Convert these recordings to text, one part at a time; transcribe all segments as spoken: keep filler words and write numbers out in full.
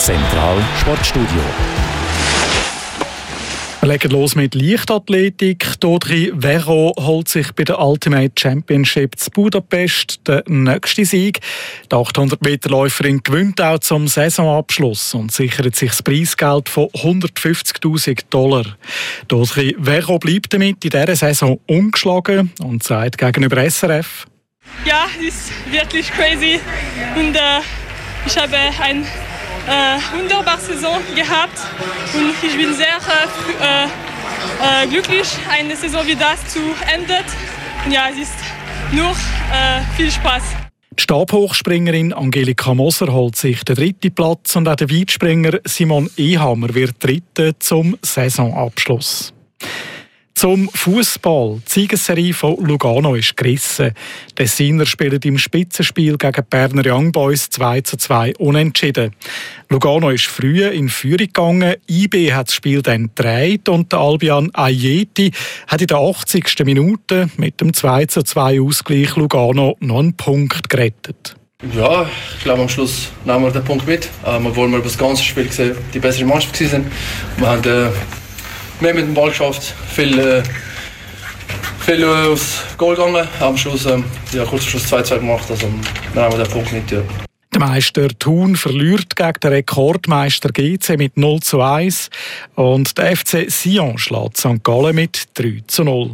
Zentral Sportstudio. Wir legen los mit Leichtathletik. Dodri Vero holt sich bei der Ultimate Championship zu Budapest den nächsten Sieg. Die achthundert-Meter-Läuferin gewinnt auch zum Saisonabschluss und sichert sich das Preisgeld von hundertfünfzigtausend Dollar. Dodri Vero bleibt damit in dieser Saison ungeschlagen und sagt gegenüber S R F: Ja, es ist wirklich crazy und äh, ich habe ein Äh, wunderbare Saison gehabt und ich bin sehr äh, äh, glücklich, eine Saison wie das zu enden. Und ja, es ist nur äh, viel Spaß. Die Stabhochspringerin Angelika Moser holt sich den dritten Platz und auch der Weitspringer Simon Ehammer wird Dritter zum Saisonabschluss. Zum Fußball. Die Siegesserie von Lugano ist gerissen. Die Tessiner spielen im Spitzenspiel gegen die Berner Young Boys zwei zu zwei unentschieden. Lugano ist früher in Führung gegangen. I B hat das Spiel dann gedreht und der Albion Ayeti hat in der achtzigsten Minute mit dem zwei zu zwei Ausgleich Lugano noch einen Punkt gerettet. Ja, ich glaube, am Schluss nehmen wir den Punkt mit. Ähm, obwohl wir über das ganze Spiel gesehen die bessere Mannschaft waren. Wir haben äh, mehr mit dem Ball geschafft, viel, äh, viel äh, aufs Goal gegangen. Am Schluss, äh, ja, kurz vor Schluss zwei zu zwei gemacht, also dann haben wir den Punkt nicht. Ja. Der Meister Thun verliert gegen den Rekordmeister G C mit null zu eins und der F C Sion schlägt Sankt Gallen mit drei zu null.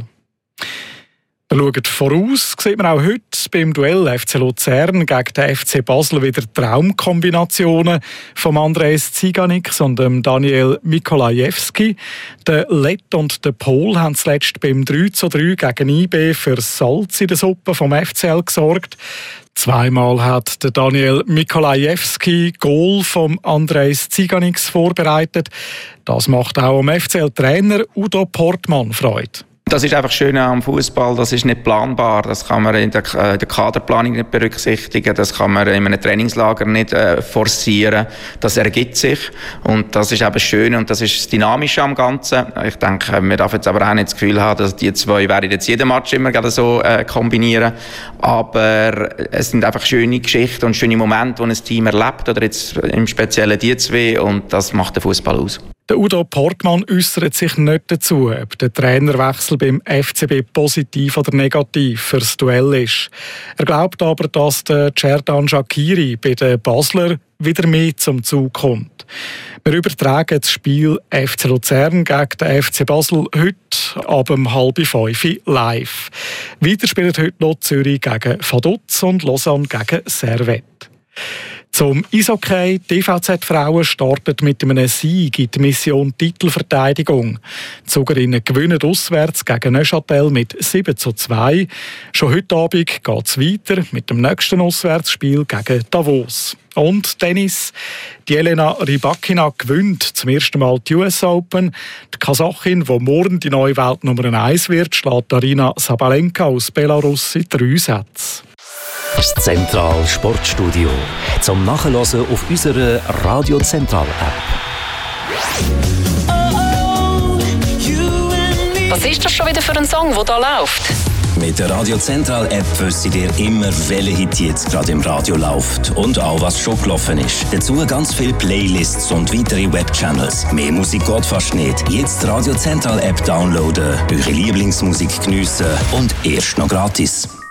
Wir schauen voraus, sieht man auch heute beim Duell F C Luzern gegen den F C Basel wieder Traumkombinationen von Andreas Ziganix und dem Daniel Mikolajewski. Der Lett und der Pol haben zuletzt beim drei zu drei gegen I B für Salz in der Suppe vom F C L gesorgt. Zweimal hat der Daniel Mikolajewski Goal vom Andreas Ziganix vorbereitet. Das macht auch dem F C L-Trainer Udo Portmann Freude. Das ist einfach schön am Fußball. Das ist nicht planbar. Das kann man in der, äh, der Kaderplanung nicht berücksichtigen. Das kann man in einem Trainingslager nicht äh, forcieren. Das ergibt sich. Und das ist eben schön und das ist das Dynamische am Ganzen. Ich denke, wir dürfen jetzt aber auch nicht das Gefühl haben, dass die zwei werden jetzt jeden Match immer gerade so äh, kombinieren. Aber es sind einfach schöne Geschichten und schöne Momente, die ein Team erlebt. Oder jetzt im Speziellen die zwei. Und das macht den Fußball aus. Der Udo Portmann äußert sich nicht dazu, ob der Trainerwechsel beim F C B positiv oder negativ fürs Duell ist. Er glaubt aber, dass der Cerdan Shaqiri bei den Basler wieder mehr zum Zug kommt. Wir übertragen das Spiel F C Luzern gegen den F C Basel heute ab um halb fünf live. Weiter spielen heute noch Zürich gegen Vaduz und Lausanne gegen Servette. Zum Eishockey. Die E V Z-Frauen startet mit einem Sieg in die Mission Titelverteidigung. Die Zugerinnen gewinnen auswärts gegen Neuchâtel mit sieben zu zwei. Schon heute Abend geht es weiter mit dem nächsten Auswärtsspiel gegen Davos. Und Tennis. Die Elena Rybakina gewinnt zum ersten Mal die U S Open. Die Kasachin, die morgen die neue Weltnummer eins wird, schlägt Arina Sabalenka aus Belarus in drei Sätzen. Das Zentral Sportstudio. Zum Nachhören auf unserer Radio Zentral App. Was ist das schon wieder für ein Song, der da läuft? Mit der Radio Zentral App wisst ihr immer, welcher Hit jetzt gerade im Radio läuft und auch was schon gelaufen ist. Dazu ganz viele Playlists und weitere Webchannels. Mehr Musik geht fast nicht. Jetzt die Radio Zentral App downloaden, eure Lieblingsmusik geniessen und erst noch gratis.